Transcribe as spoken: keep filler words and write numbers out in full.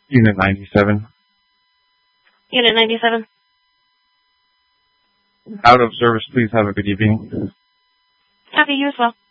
Unit ninety-seven. Unit ninety-seven. Out of service, please have a good evening. Happy you as well.